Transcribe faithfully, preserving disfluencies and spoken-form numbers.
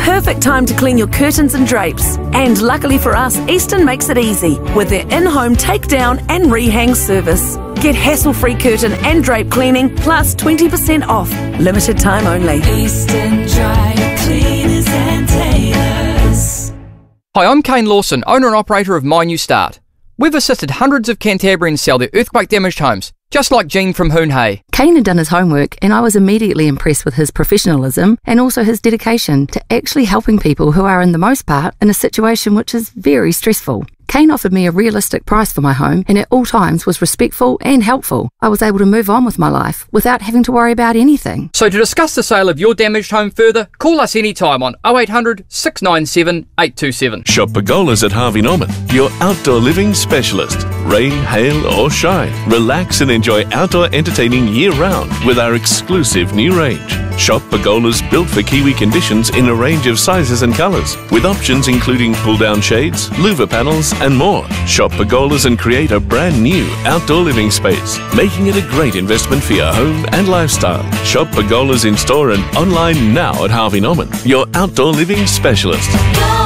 perfect time to clean your curtains and drapes. And luckily for us, Easton makes it easy with their in-home takedown and rehang service. Get hassle-free curtain and drape cleaning plus twenty percent off. Limited time only. Easton Dry Cleaners and Tailors. Hi, I'm Kane Lawson, owner and operator of My New Start. We've assisted hundreds of Cantabrians sell their earthquake-damaged homes, just like Jean from Hoonhay. Kane had done his homework, and I was immediately impressed with his professionalism and also his dedication to actually helping people who are, in the most part, in a situation which is very stressful. Kane offered me a realistic price for my home and at all times was respectful and helpful. I was able to move on with my life without having to worry about anything. So to discuss the sale of your damaged home further, call us anytime on oh eight hundred, six nine seven, eight two seven. Shop Pergolas at Harvey Norman, your outdoor living specialist. Rain, hail or shine, relax and enjoy outdoor entertaining year-round with our exclusive new range. Shop Pergolas built for Kiwi conditions in a range of sizes and colours, with options including pull-down shades, louver panels and more. Shop Pergolas and create a brand new outdoor living space, making it a great investment for your home and lifestyle. Shop Pergolas in store and online now at Harvey Norman, your outdoor living specialist.